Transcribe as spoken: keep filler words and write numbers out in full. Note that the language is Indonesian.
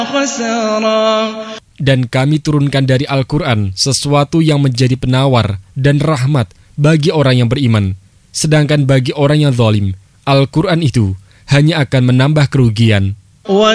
Dan kami turunkan dari Al-Quran sesuatu yang menjadi penawar dan rahmat bagi orang yang beriman. Sedangkan bagi orang yang zalim, Al-Quran itu hanya akan menambah kerugian.